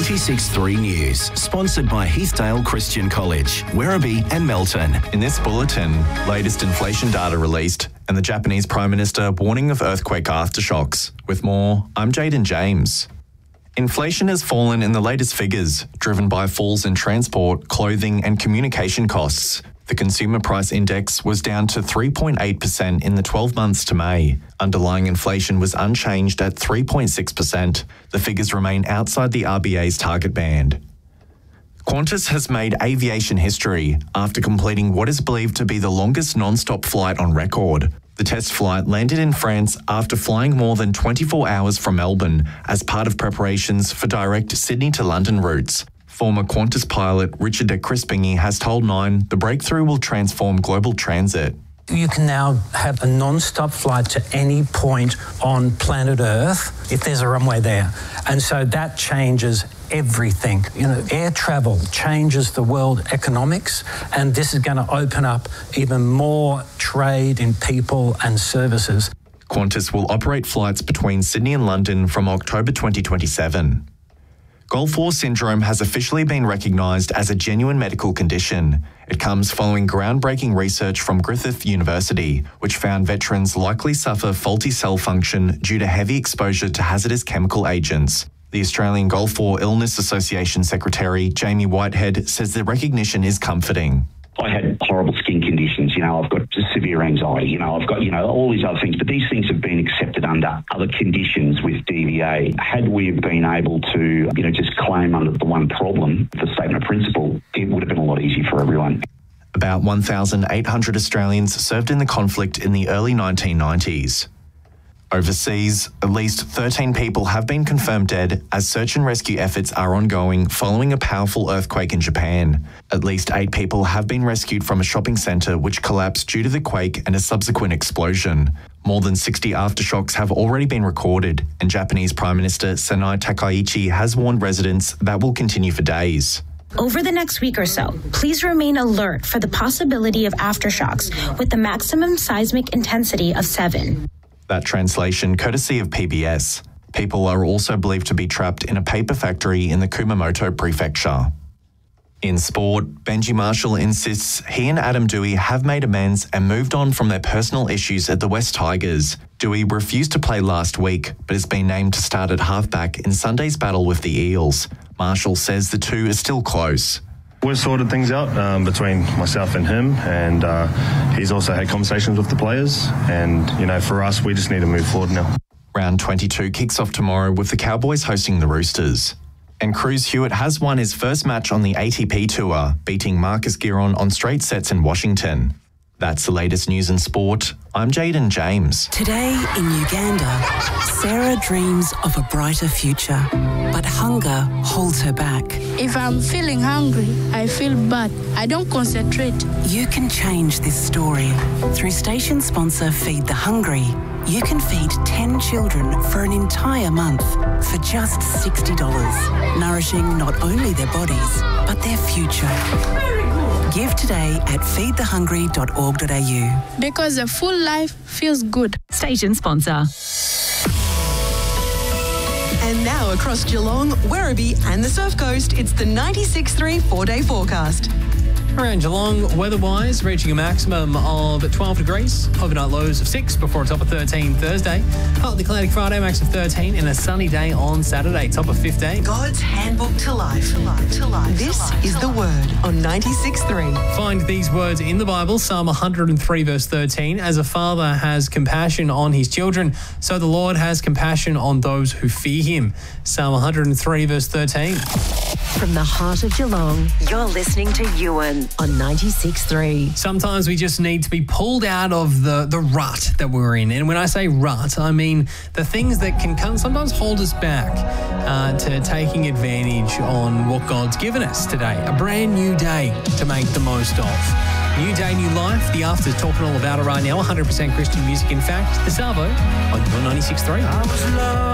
96.3 News, sponsored by Heathdale Christian College, Werribee and Melton. In this bulletin, latest inflation data released and the Japanese Prime Minister warning of earthquake aftershocks. With more, I'm Jaden James. Inflation has fallen in the latest figures, driven by falls in transport, clothing and communication costs. The Consumer Price Index was down to 3.8% in the 12 months to May. Underlying inflation was unchanged at 3.6%. The figures remain outside the RBA's target band. Qantas has made aviation history after completing what is believed to be the longest non-stop flight on record. The test flight landed in France after flying more than 24 hours from Melbourne as part of preparations for direct Sydney to London routes. Former Qantas pilot Richard de Crispingy has told Nine the breakthrough will transform global transit. You can now have a non-stop flight to any point on planet Earth if there's a runway there. And so that changes everything. You know, air travel changes the world economics, and this is going to open up even more trade in people and services. Qantas will operate flights between Sydney and London from October 2027. Gulf War syndrome has officially been recognised as a genuine medical condition. It comes following groundbreaking research from Griffith University, which found veterans likely suffer faulty cell function due to heavy exposure to hazardous chemical agents. The Australian Gulf War Illness Association Secretary Jamie Whitehead says the recognition is comforting. I had horrible skin conditions, I've got severe anxiety, I've got, all these other things, but these things have been accepted under other conditions with DVA. Had we been able to, just claim under the one problem, the statement of principle, it would have been a lot easier for everyone. About 1,800 Australians served in the conflict in the early 1990s. Overseas, at least 13 people have been confirmed dead as search and rescue efforts are ongoing following a powerful earthquake in Japan. At least 8 people have been rescued from a shopping centre which collapsed due to the quake and a subsequent explosion. More than 60 aftershocks have already been recorded, and Japanese Prime Minister Sanae Takaichi has warned residents that will continue for days. Over the next week or so, please remain alert for the possibility of aftershocks with the maximum seismic intensity of 7. That translation courtesy of PBS. People are also believed to be trapped in a paper factory in the Kumamoto prefecture. In sport, Benji Marshall insists he and Adam Doueihi have made amends and moved on from their personal issues at the West Tigers. Doueihi refused to play last week, but has been named to start at halfback in Sunday's battle with the Eels. Marshall says the two are still close. We've sorted things out between myself and him, and he's also had conversations with the players. And, for us, we just need to move forward now. Round 22 kicks off tomorrow with the Cowboys hosting the Roosters. And Cruz Hewitt has won his first match on the ATP Tour, beating Marcus Giron on straight sets in Washington. That's the latest news in sport. I'm Jaden James. Today in Uganda, Sarah dreams of a brighter future, but hunger holds her back. If I'm feeling hungry, I feel bad. I don't concentrate. You can change this story. Through station sponsor Feed the Hungry, you can feed 10 children for an entire month for just $60, nourishing not only their bodies, but their future. Give today at feedthehungry.org.au. Because a full life feels good. Station sponsor. And now across Geelong, Werribee and the Surf Coast, it's the 96.3 4-day forecast. Around Geelong, weather-wise, reaching a maximum of 12 degrees, overnight lows of 6 before a top of 13 Thursday. Partly cloudy Friday, max of 13, and a sunny day on Saturday, top of 15. God's handbook to life. This is the word on 96.3. Find these words in the Bible, Psalm 103 verse 13. As a father has compassion on his children, so the Lord has compassion on those who fear him. Psalm 103 verse 13. From the heart of Geelong, you're listening to Ewan on 96.3. Sometimes we just need to be pulled out of the rut that we're in. And when I say rut, I mean the things that can sometimes hold us back to taking advantage on what God's given us today. A brand new day to make the most of. New day, new life. The After's talking all about it right now. 100% Christian music. In fact, the Salvo on 96.3.